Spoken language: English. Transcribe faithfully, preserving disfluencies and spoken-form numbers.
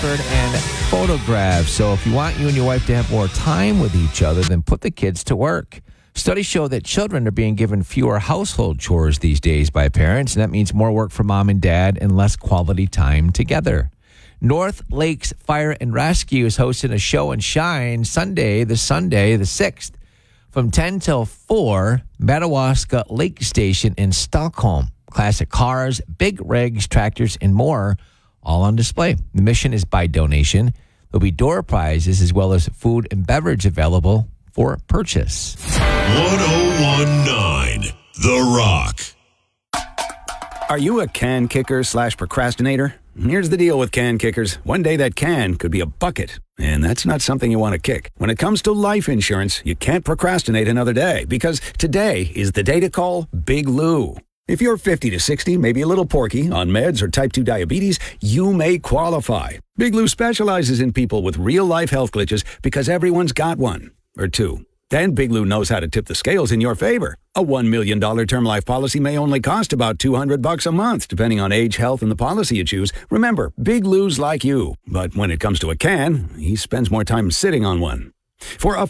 effort and photographs. So if you want you and your wife to have more time with each other, then put the kids to work. Studies show that children are being given fewer household chores these days by parents, and that means more work for mom and dad and less quality time together. North Lakes Fire and Rescue is hosting a show and shine Sunday, the Sunday, the sixth, from ten till four, Madawaska Lake Station in Stockholm. Classic cars, big rigs, tractors, and more, all on display. The mission is by donation. There'll be door prizes as well as food and beverage available for purchase. one oh one point nine The Rock. Are you a can kicker slash procrastinator? Here's the deal with can kickers. One day that can could be a bucket, and that's not something you want to kick. When it comes to life insurance, you can't procrastinate another day, because today is the day to call Big Lou. If you're fifty to sixty, maybe a little porky, on meds or type two diabetes, you may qualify. Big Lou specializes in people with real-life health glitches because everyone's got one or two. Then Big Lou knows how to tip the scales in your favor. A one million dollars term life policy may only cost about two hundred bucks a month, depending on age, health, and the policy you choose. Remember, Big Lou's like you. But when it comes to a can, he spends more time sitting on one. For a